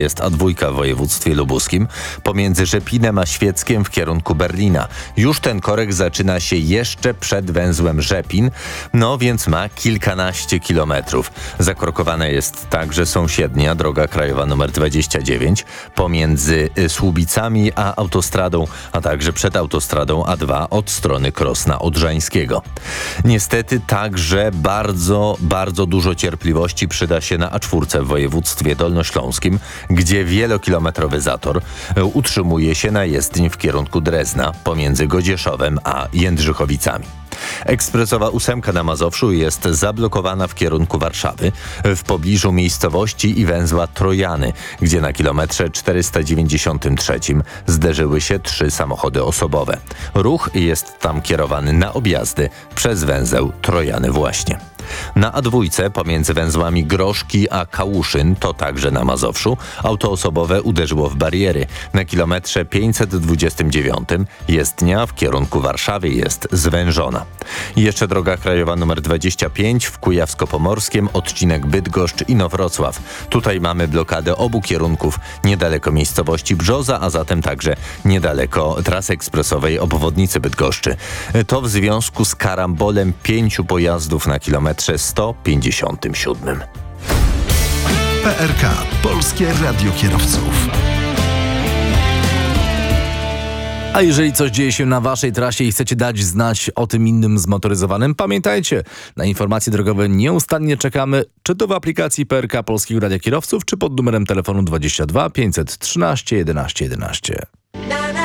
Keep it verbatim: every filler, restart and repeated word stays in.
Jest A dwa w województwie lubuskim pomiędzy Rzepinem a Świeckiem w kierunku Berlina. Już ten korek zaczyna się jeszcze przed węzłem Rzepin, no więc ma kilkanaście kilometrów. Zakorkowana jest także sąsiednia droga krajowa nr dwadzieścia dziewięć pomiędzy Słubicami a autostradą, a także przed autostradą A dwa od strony Krosna Odrzańskiego. Niestety także bardzo, bardzo dużo cierpliwości przyda się na A cztery w województwie dolnośląskim, gdzie wielokilometrowy zator utrzymuje się na jezdni w kierunku Drezna pomiędzy Godzieszowem a Jędrzychowicami. Ekspresowa ósemka na Mazowszu jest zablokowana w kierunku Warszawy w pobliżu miejscowości i węzła Trojany, gdzie na kilometrze czterysta dziewięćdziesiątym trzecim zderzyły się trzy samochody osobowe. Ruch jest tam kierowany na objazdy przez węzeł Trojany właśnie. Na A dwa pomiędzy węzłami Groszki a Kałuszyn, to także na Mazowszu, auto osobowe uderzyło w bariery. Na kilometrze pięćset dwudziestym dziewiątym jezdnia w kierunku Warszawy jest zwężona. I jeszcze droga krajowa nr dwadzieścia pięć w Kujawsko-Pomorskiem, odcinek Bydgoszcz i Inowrocław. Tutaj mamy blokadę obu kierunków niedaleko miejscowości Brzoza, a zatem także niedaleko trasy ekspresowej obwodnicy Bydgoszczy. To w związku z karambolem pięciu pojazdów na kilometrze sto pięćdziesiątym siódmym. P R K. Polskie Radio Kierowców. A jeżeli coś dzieje się na waszej trasie i chcecie dać znać o tym innym zmotoryzowanym, pamiętajcie, na informacje drogowe nieustannie czekamy, czy to w aplikacji P R K Polskiego Radia Kierowców, czy pod numerem telefonu dwadzieścia dwa pięćset trzynaście jedenaście jedenaście.